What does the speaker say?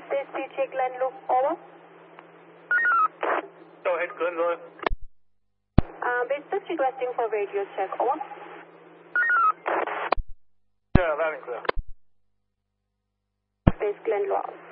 Base PJ Glen Loop, over. Go ahead, Glen, go ahead. Base just requesting for radio check, over. Yeah, loud and clear. Base Glen Loop.